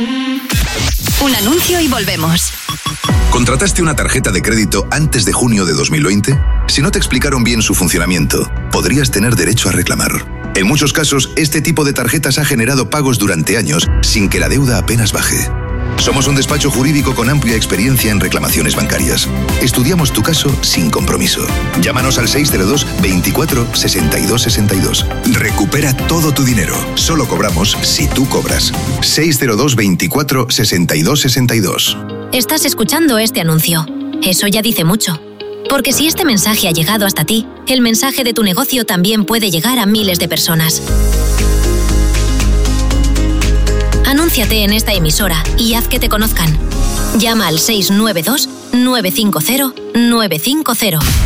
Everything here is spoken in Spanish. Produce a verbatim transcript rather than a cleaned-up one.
Un anuncio y volvemos. ¿Contrataste una tarjeta de crédito antes de junio de dos mil veinte? Si no te explicaron bien su funcionamiento, podrías tener derecho a reclamar. En muchos casos, este tipo de tarjetas ha generado pagos durante años sin que la deuda apenas baje. Somos un despacho jurídico con amplia experiencia en reclamaciones bancarias. Estudiamos tu caso sin compromiso. Llámanos al seis cero dos, veinticuatro, sesenta y dos sesenta y dos. Recupera todo tu dinero. Solo cobramos si tú cobras. seis cero dos, veinticuatro, sesenta y dos sesenta y dos. Estás escuchando este anuncio. Eso ya dice mucho. Porque si este mensaje ha llegado hasta ti, el mensaje de tu negocio también puede llegar a miles de personas. Anúnciate en esta emisora y haz que te conozcan. Llama al seis nueve dos, nueve cinco cero, nueve cinco cero.